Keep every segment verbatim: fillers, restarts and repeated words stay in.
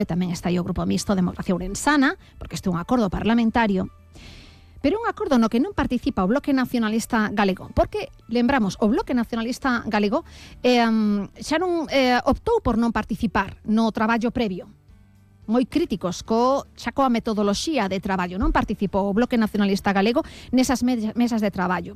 tamén está aí o Grupo Mixto Democracia Ourensana, porque este é un acordo parlamentario, pero un acordo no que non participa o Bloque Nacionalista Galego, porque, lembramos, o Bloque Nacionalista Galego eh, xa non eh, optou por non participar no traballo previo. Moi críticos co, xa coa metodoloxía de traballo, non participou o Bloque Nacionalista Galego nesas mesas de traballo.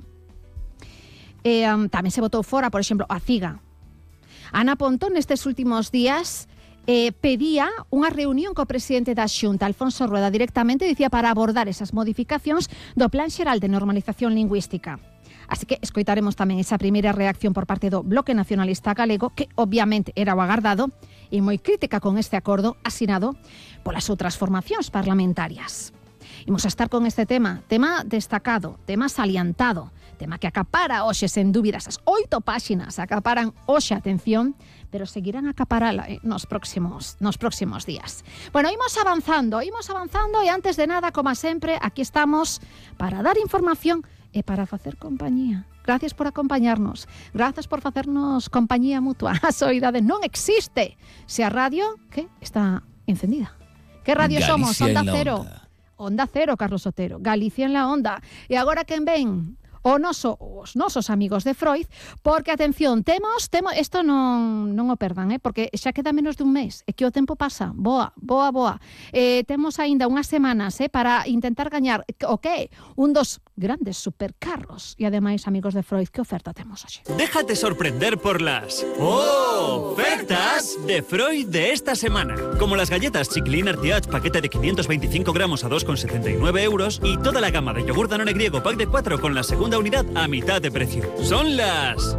Eh, tamén se votou fora, por exemplo, a CIGA. Ana Pontón nestes últimos días Eh, pedía unha reunión co presidente da Xunta, Alfonso Rueda, directamente, dicía, para abordar esas modificacións do Plan Xeral de Normalización Lingüística. Así que escoitaremos tamén esa primeira reacción por parte do Bloque Nacionalista Galego, que obviamente era o agardado, e moi crítica con este acordo asinado polas outras formacións parlamentarias. Imos a estar con este tema, tema destacado, tema salientado, tema que acapara hoxe, sen dúbidas, as oito páxinas acaparan hoxe atención, pero seguirán a acaparala eh, nos próximos nos próximos días. Bueno, imos avanzando, imos avanzando e antes de nada, como sempre, aquí estamos para dar información e para facer compañía. Gracias por acompañarnos, gracias por facernos compañía mutua. A soidade non existe se a radio que está encendida. Que radio Galicia somos? Onda Cero. Onda. Onda Cero, Carlos Otero. Galicia en la Onda. E agora quen ven? O noso, os nosos amigos de Freud, porque, atención, temos, temos isto non, non o perdan, eh, porque xa queda menos dun mes, e que o tempo pasa, boa, boa, boa. Eh, temos aínda unhas semanas eh, para intentar gañar, o que? Un dos grandes supercarros. E ademais, amigos de Freud, que oferta temos hoxe? Déjate sorprender por las ofertas de Freud de esta semana. Como las galletas Chiclin Artiach paquete de quinientos veinticinco gramos a dos con setenta y nueve euros y toda la gama de yogur Danone griego pack de cuatro con la segunda unidad a mitad de precio. Son las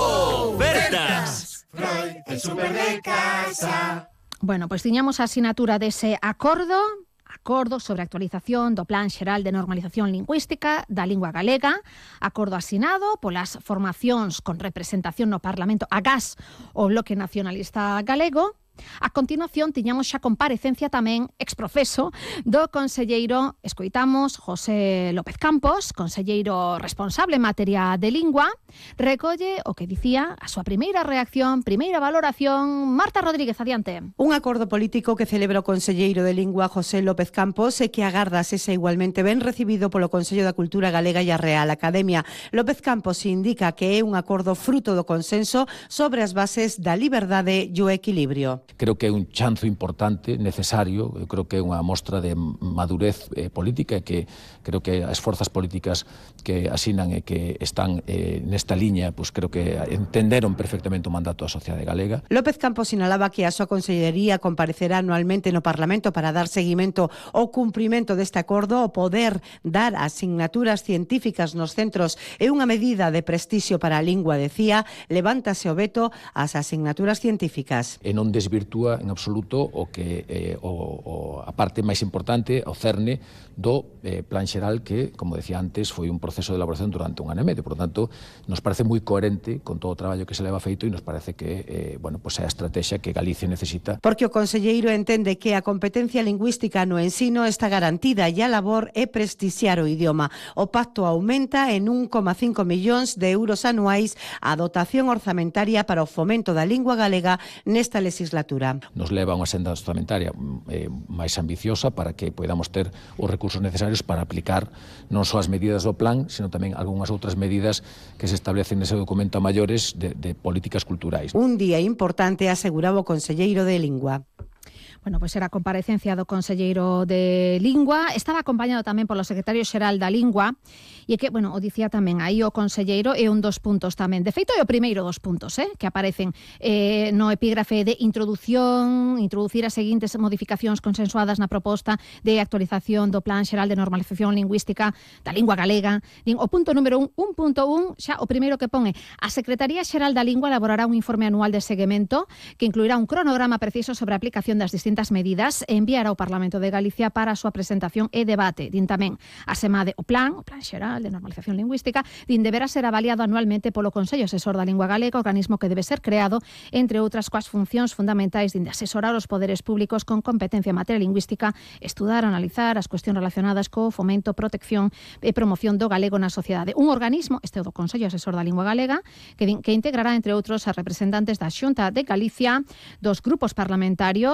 ofertas. Freud, el super de casa. Bueno, pois tiñamos a asinatura dese acordo, acordo sobre a actualización do Plan Xeral de Normalización Lingüística da Lingua Galega, acordo asinado polas formacións con representación no Parlamento, agás o Bloque Nacionalista Galego. A continuación, tiñamos xa comparecencia tamén exprofeso do conselleiro, escoitamos, José López Campos, conselleiro responsable en materia de lingua, recolle o que dicía a súa primeira reacción, primeira valoración. Marta Rodríguez, adiante. Un acordo político que celebra o conselleiro de lingua José López Campos e que agarda sexa igualmente ben recibido polo Consello da Cultura Galega e a Real Academia. López Campos indica que é un acordo fruto do consenso sobre as bases da liberdade e o equilibrio. Creo que é un chanzo importante, necesario, eu creo que é unha mostra de madurez eh, política e que creo que as forzas políticas que asinan e que están eh, nesta liña, pues creo que entenderon perfectamente o mandato da sociedade galega. López Campos sinalaba que a súa consellería comparecerá anualmente no Parlamento para dar seguimento ao cumprimento deste acordo. O poder dar asignaturas científicas nos centros é unha medida de prestixio para a lingua, decía, levántase o veto ás asignaturas científicas. E non desvirtúa en absoluto o que eh, o, o, a parte máis importante, o cerne do eh, plan xeral que, como decía antes, foi un proceso de elaboración durante un ano e medio. Por lo tanto, nos parece moi coherente con todo o traballo que se leva feito e nos parece que eh, bueno, pues é a estrategia que Galicia necesita. Porque o conselleiro entende que a competencia lingüística no ensino está garantida e a labor é prestixiar o idioma. O pacto aumenta en un coma cinco millóns de euros anuais a dotación orzamentaria para o fomento da lingua galega nesta legislatura. Nos leva a unha senda orzamentaria eh, máis ambiciosa para que podamos ter os recursos necesarios para aplicar non só as medidas do plan, sino tamén algunhas outras medidas que se establecen nese documento a maiores de, de políticas culturais. Un día importante, aseguraba o conselleiro de Lingua. Bueno, pois era a comparecencia do conselleiro de Lingua, estaba acompañado tamén polo secretario xeral da Lingua, e que, bueno, o dicía tamén aí o conselleiro, é un dos puntos tamén. De feito, é o primeiro dos puntos, eh, que aparecen eh, no epígrafe de introdución, introducir as seguintes modificacións consensuadas na proposta de actualización do Plan Xeral de Normalización Lingüística da Lingua Galega. Din, o punto número un, un punto un, xa o primeiro que pone, a Secretaría Xeral da Lingua elaborará un informe anual de seguimento que incluirá un cronograma preciso sobre a aplicación das distintas medidas e enviará ao Parlamento de Galicia para a súa presentación e debate. Din tamén, asemade o plan, o Plan Xeral de Normalización Lingüística, din deberá ser avaliado anualmente polo Consello Asesor da Lingua Galega, organismo que debe ser creado, entre outras coas funcións fundamentais din de asesorar os poderes públicos con competencia en materia lingüística, estudar, analizar as cuestións relacionadas co fomento, protección e promoción do galego na sociedade. Un organismo, este do Consello Asesor da Lingua Galega, que, din, que integrará, entre outros, a representantes da Xunta de Galicia, dos grupos parlamentarios con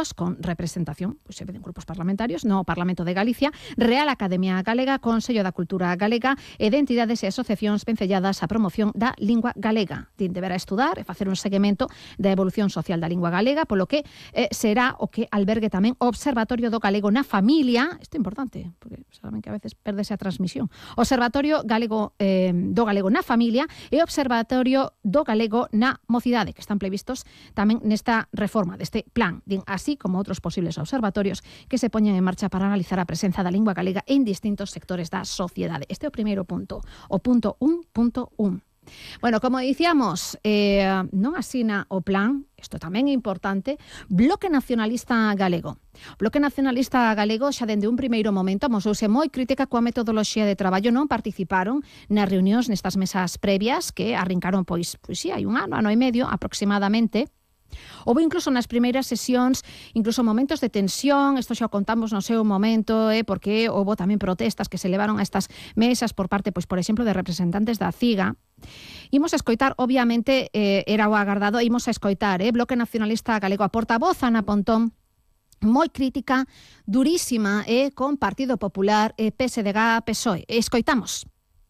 representación, pois se veden grupos parlamentarios no Parlamento de Galicia, Real Academia Galega, Consello da Cultura Galega e de entidades e asociacións vencelladas á promoción da lingua galega. Din deberá estudar e facer un seguimento da evolución social da lingua galega, polo que eh, será o que albergue tamén o Observatorio do Galego na Familia, isto é importante, porque saben que a veces perdese a transmisión, Observatorio Galego eh, do Galego na Familia e Observatorio do Galego na Mocidade, que están previstos tamén nesta reforma deste plan, din, así como outros posibles observatorios que se poñen en marcha para analizar a presenza da lingua galega en distintos sectores da sociedade. Este é o primeiro punto, o punto un punto un. Bueno, como dicíamos, eh, non asina o plan, isto tamén é importante, Bloque Nacionalista Galego. Bloque Nacionalista Galego xa dende un primeiro momento amosouse moi crítica coa metodoloxía de traballo, non participaron nas reunións nestas mesas previas que arrincaron, pois, pois sí, hai un ano, ano e medio aproximadamente. Houve incluso nas primeiras sesións, incluso momentos de tensión, isto xa o contamos no seu momento, eh, porque houve tamén protestas que se levaron a estas mesas por parte, pois, por exemplo, de representantes da CIGA. Imos a escoitar, obviamente, eh, era o agardado, imos a escoitar, eh, Bloque Nacionalista Galego, a portavoz Ana Pontón, moi crítica, durísima, eh, con Partido Popular, eh, P S D G, P S O E. Escoitamos.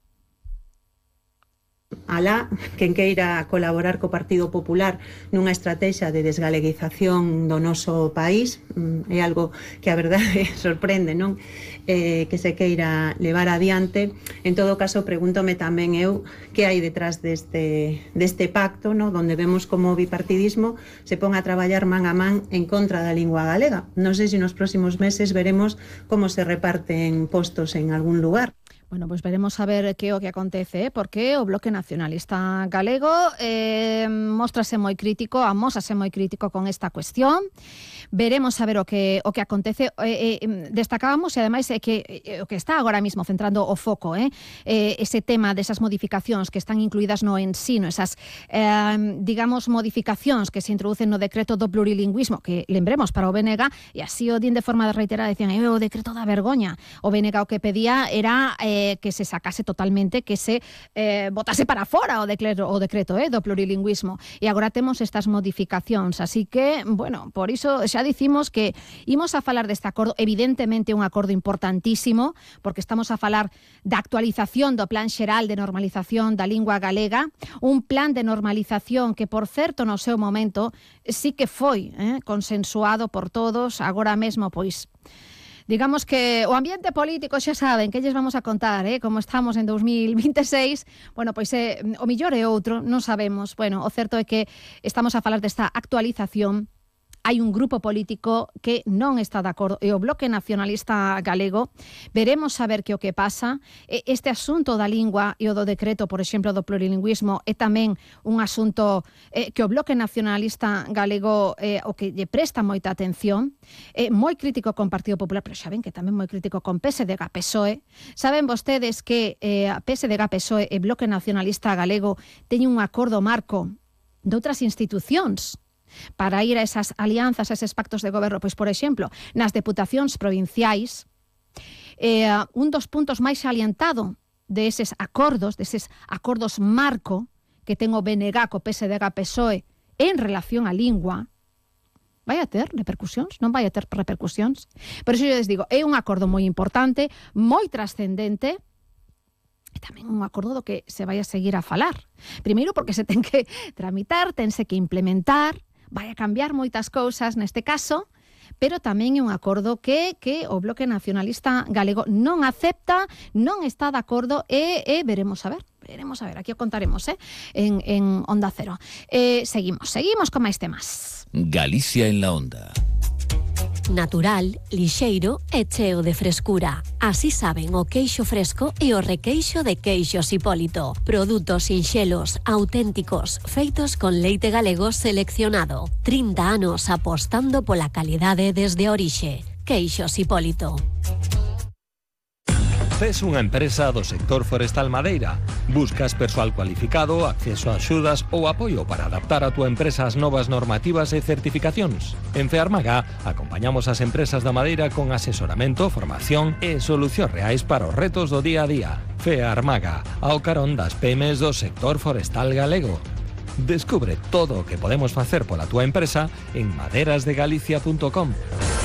Alá, quen queira colaborar co Partido Popular nunha estrategia de desgaleguización do noso país, é algo que a verdade sorprende, non? Eh, que se queira levar adiante. En todo caso, pregúntome tamén eu que hai detrás deste, deste pacto, no? Donde vemos como o bipartidismo se pon a traballar man a man en contra da lingua galega. Non sei se nos próximos meses veremos como se reparten postos en algún lugar. Bueno, pois veremos a ver que o que acontece, eh? Porque o Bloque Nacionalista Galego eh, mostrase moi crítico, amósase moi crítico con esta cuestión. Veremos a ver o que o que acontece. Eh, eh, destacábamos, e ademais é que eh, o que está agora mismo centrando o foco, eh, eh, ese tema desas modificacións que están incluídas no ensino, esas, eh, digamos, modificacións que se introducen no decreto do plurilingüismo, que lembremos para o B N G, e así o din de forma reiterada, decían, eh, o decreto da vergoña. O B N G o que pedía era eh, que se sacase totalmente, que se eh, botase para fora o decreto, o decreto eh, do plurilingüismo. E agora temos estas modificacións, así que, bueno, por iso xa dicimos que imos a falar deste acordo, evidentemente un acordo importantísimo, porque estamos a falar da actualización do Plan Xeral de Normalización da Lingua Galega, un plan de normalización que, por certo, no seu momento, sí que foi eh, consensuado por todos, agora mesmo, pois, digamos que o ambiente político xa saben que lles vamos a contar, eh, como estamos en dos mil vinte e seis, bueno, pois eh, o millor é outro, non sabemos. Bueno, o certo é que estamos a falar desta actualización. Hai un grupo político que non está de acordo, e o Bloque Nacionalista Galego. Veremos a ver que o que pasa. Este asunto da lingua e o do decreto, por exemplo, do plurilingüismo, é tamén un asunto eh, que o Bloque Nacionalista Galego eh, o que lle presta moita atención. É moi crítico con Partido Popular, pero xa ven que tamén moi crítico con P S D G, P S O E. Saben vostedes que eh, P S D G, P S O E e Bloque Nacionalista Galego teñen un acordo marco de outras institucións para ir a esas alianzas, a eses pactos de goberno. Pois, por exemplo, nas deputacións provinciais, eh, un dos puntos máis salientado deses acordos, deses acordos marco que ten o B N G co P S D G, P S O E en relación á lingua, vai a ter repercusións? Non vai a ter repercusións? Por iso eu les digo, é un acordo moi importante, moi trascendente, e tamén un acordo do que se vai a seguir a falar. Primeiro porque se ten que tramitar, tense que implementar, vai a cambiar moitas cousas neste caso, pero tamén é un acordo que, que o Bloque Nacionalista Galego non acepta, non está de acordo, e, e veremos a ver, veremos a ver, aquí o contaremos, eh, en, en Onda Cero. Eh, seguimos, seguimos con máis temas. Galicia en la Onda. Natural, lixeiro e cheo de frescura. Así saben o queixo fresco e o requeixo de Queixos Hipólito. Produtos sinxelos, auténticos, feitos con leite galego seleccionado. trinta anos apostando pola calidade desde a orixe. Queixos Hipólito. Tes unha empresa do sector forestal madeira. Buscas persoal cualificado, acceso a axudas ou apoio para adaptar a túa empresa ás novas normativas e certificacións. En Fearmaga acompañamos as empresas da madeira con asesoramento, formación e solucións reais para os retos do día a día. Fearmaga, ao carón das P M Es do sector forestal galego. Descubre todo o que podemos facer pola túa empresa en maderas de galicia punto com.